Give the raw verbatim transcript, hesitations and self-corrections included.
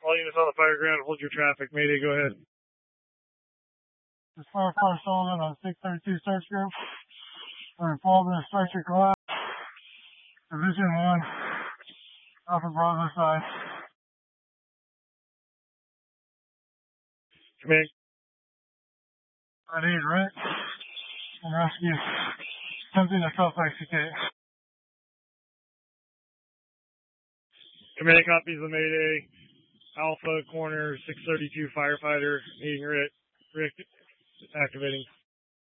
All units on the fire ground, hold your traffic. Mayday, go ahead. This firefighter Sullivan on six thirty-two search group. We're involved in a structure collapse. Division one, Alpha Bravo side. Command. I need Rick and rescue. Attempting to self-execute. Command copies the Mayday. Alpha corner six thirty-two firefighter needing Rick. Rick activating.